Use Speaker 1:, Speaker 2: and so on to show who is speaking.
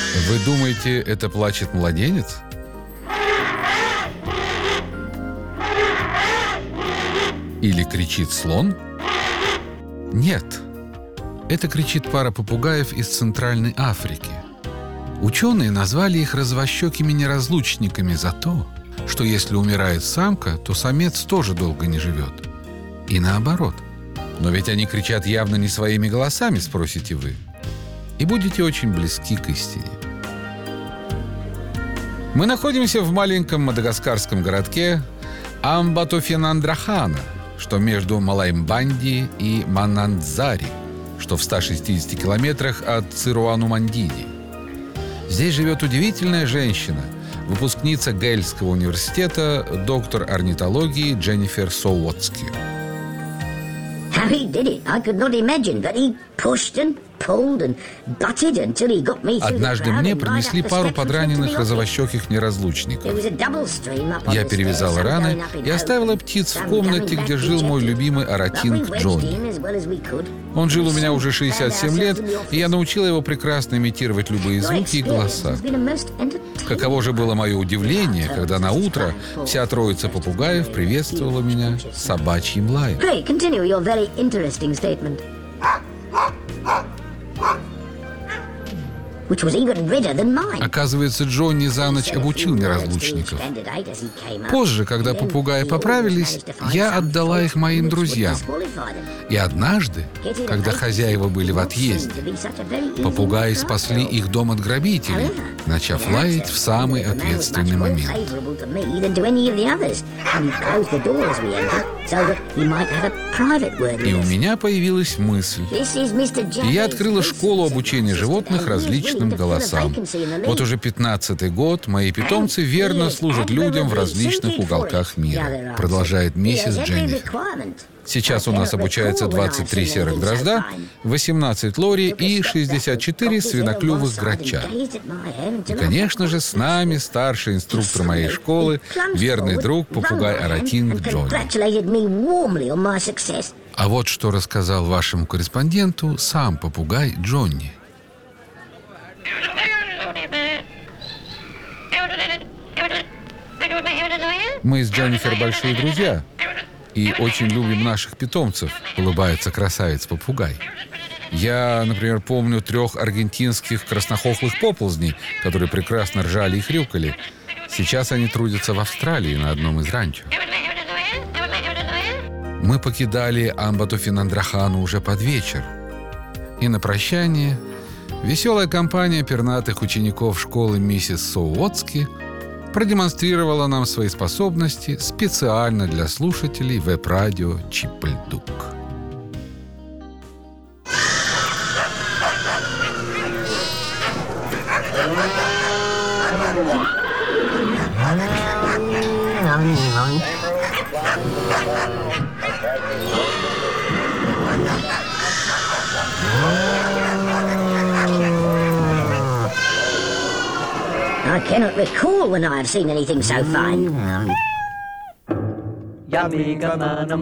Speaker 1: Вы думаете, это плачет младенец? Или кричит слон? Нет. Это кричит пара попугаев из Центральной Африки. Ученые назвали их развощекими неразлучниками за то, что если умирает самка, то самец тоже долго не живет. И наоборот. Но ведь они кричат явно не своими голосами, спросите вы. И будете очень близки к истине. Мы находимся в маленьком мадагаскарском городке Амбатофенандрахана, что между Малаймбанди и Манандзари, что в 160 километрах от Цируану-Мандиди. Здесь живет удивительная женщина, выпускница Гельского университета, доктор орнитологии Дженнифер Соуотски. Однажды мне принесли пару подраненных розовощеких неразлучников. Я перевязала раны и оставила птиц в комнате, где жил мой любимый оратинг Джонни. Он жил у меня уже 67 лет, и я научила его прекрасно имитировать любые звуки и голоса. Каково же было мое удивление, когда на утро вся троица попугаев приветствовала меня собачьим лаем. Оказывается, Джонни за ночь обучил неразлучников. Позже, когда попугаи поправились, я отдала их моим друзьям. И однажды, когда хозяева были в отъезде, попугаи спасли их дом от грабителей, начав лаять в самый ответственный момент. И у меня появилась мысль. И я открыла школу обучения животных различным голосам. Вот уже 15-й год мои питомцы верно служат людям в различных уголках мира, продолжает миссис Дженнифер. Сейчас у нас обучается 23 серых дрозда, 18 лори и 64 свиноклювых грача. И, конечно же, с нами старший инструктор моей школы, верный друг попугай-оратинг Джонни. А вот что рассказал вашему корреспонденту сам попугай Джонни. Мы с Дженнифер большие друзья и очень любим наших питомцев, улыбается красавец-попугай. Я, например, помню 3 аргентинских краснохохлых поползней, которые прекрасно ржали и хрюкали. Сейчас они трудятся в Австралии на одном из ранчо. Мы покидали Амбатофенандрахану уже под вечер. И на прощание веселая компания пернатых учеников школы миссис Соуотски продемонстрировала нам свои способности специально для слушателей веб-радио Чип-Ль-Дук.
Speaker 2: I cannot recall when I have seen anything so fine.